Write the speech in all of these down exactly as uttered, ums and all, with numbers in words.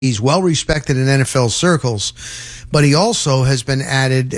He's well respected in N F L circles, but he also has been added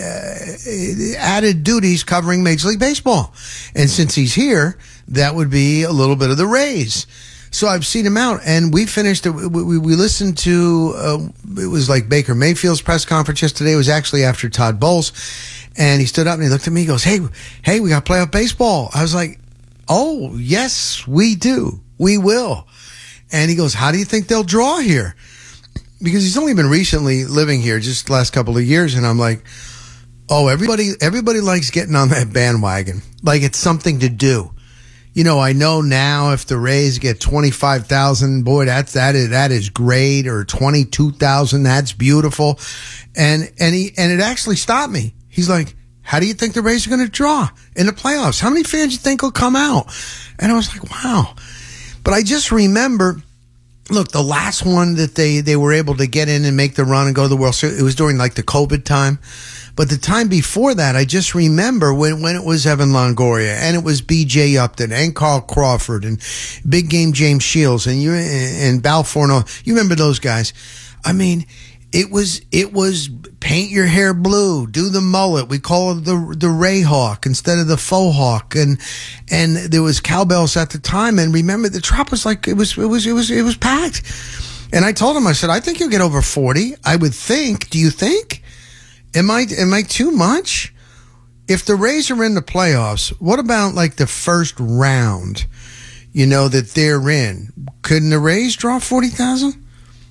uh, added duties covering Major League Baseball. And since he's here, that would be a little bit of the Rays. So I've seen him out, and we finished. We, we, we listened to uh, it was like Baker Mayfield's press conference yesterday. It was actually after Todd Bowles, and he stood up and he looked at me. He goes, "Hey, hey, we got playoff baseball." I was like, "Oh, yes, we do. We will." And he goes, "How do you think they'll draw here?" Because he's only been recently living here, just the last couple of years. And I'm like, oh, everybody everybody likes getting on that bandwagon. Like it's something to do. You know, I know now if the Rays get twenty-five thousand, boy, that's, that is, that is great. Or twenty-two thousand, that's beautiful. And, and he, and it actually stopped me. He's like, how do you think the Rays are going to draw in the playoffs? How many fans do you think will come out? And I was like, wow. But I just remember, look, the last one that they, they were able to get in and make the run and go to the World Series, it was during like the COVID time. But the time before that, I just remember when, when it was Evan Longoria and it was B J Upton and Carl Crawford and Big Game James Shields and you and Balfour and all. You remember those guys? I mean, it was it was paint your hair blue, do the mullet. We call it the the Ray Hawk instead of the faux hawk, and and there was cowbells at the time. And remember, the Trop was like it was it was it was it was packed. And I told him, I said, I think you'll get over forty. I would think. Do you think? Am I am I too much? If the Rays are in the playoffs, what about like the first round? You know that they're in. Couldn't the Rays draw forty thousand?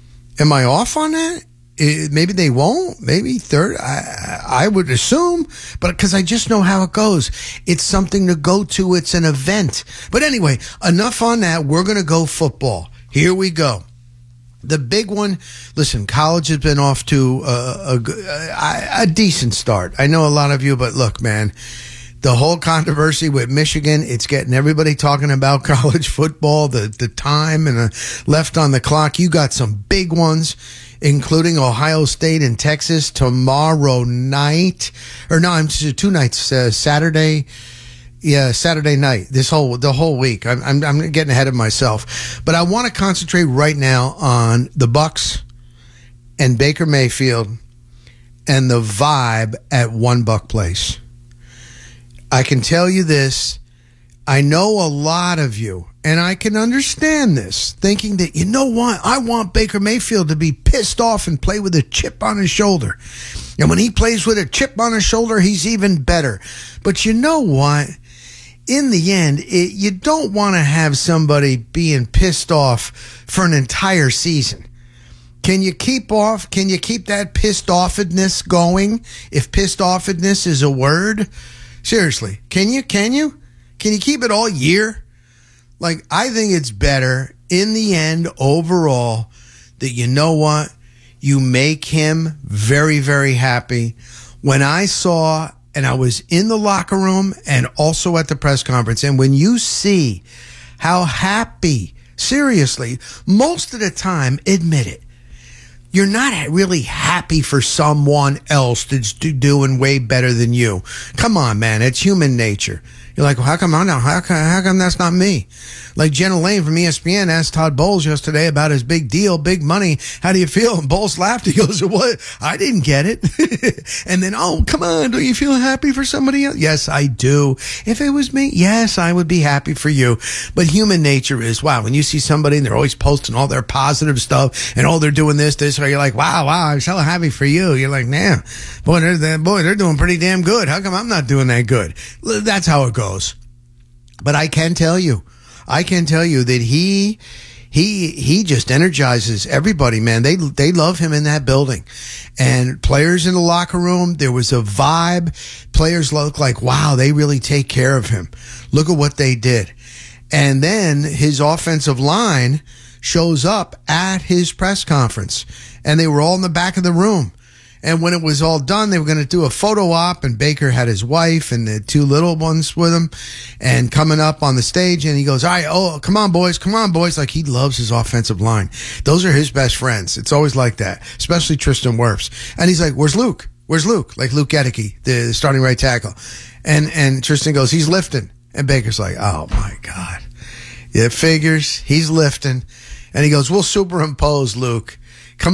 Am I off on that? It, maybe they won't. Maybe third. I, I would assume, but because I just know how it goes. It's something to go to. It's an event. But anyway, enough on that. We're going to go football. Here we go. The big one, listen, college has been off to a, a, a decent start. I know a lot of you, but look, man, the whole controversy with Michigan, it's getting everybody talking about college football, the, the time and the left on the clock. You got some big ones, including Ohio State and Texas tomorrow night. Or no, I'm two nights, uh, Saturday. Yeah, Saturday night, this whole, the whole week. I'm, I'm, I'm getting ahead of myself. But I want to concentrate right now on the Bucks and Baker Mayfield and the vibe at One Buck Place. I can tell you this. I know a lot of you, and I can understand this, thinking that, you know what? I want Baker Mayfield to be pissed off and play with a chip on his shoulder. And when he plays with a chip on his shoulder, he's even better. But you know what? In the end, it, you don't want to have somebody being pissed off for an entire season. Can you keep off? Can you keep that pissed offedness going? If pissed offedness is a word, seriously, can you? Can you? Can you keep it all year? Like, I think it's better in the end overall that, you know what? You make him very, very happy. When I saw, and I was in the locker room and also at the press conference, and when you see how happy, seriously, most of the time, admit it, you're not really happy for someone else that's doing way better than you. Come on, man. It's human nature. You're like, well, how come I know? How come, how come that's not me? Like Jenna Lane from E S P N asked Todd Bowles yesterday about his big deal, big money. How do you feel? And Bowles laughed. He goes, what? I didn't get it. And then, oh, come on. Don't you feel happy for somebody else? Yes, I do. If it was me, yes, I would be happy for you. But human nature is, wow, when you see somebody and they're always posting all their positive stuff and oh, they're doing this, this, or you're like, wow, wow, I'm so happy for you. You're like, man, boy, they're, boy, they're doing pretty damn good. How come I'm not doing that good? That's how it goes. But I can tell you, I can tell you that he, he, he just energizes everybody, man. They, they love him in that building. And players in the locker room, there was a vibe. Players look like, wow, they really take care of him. Look at what they did. And then his offensive line shows up at his press conference, and they were all in the back of the room. And when it was all done, they were going to do a photo op, and Baker had his wife and the two little ones with him and coming up on the stage. And he goes, all right, oh, come on, boys, come on, boys. Like, he loves his offensive line. Those are his best friends. It's always like that, especially Tristan Wirfs. And he's like, where's Luke? Where's Luke? Like Luke Gedeke, the starting right tackle. And, and Tristan goes, he's lifting. And Baker's like, oh my God. It figures he's lifting. And he goes, we'll superimpose Luke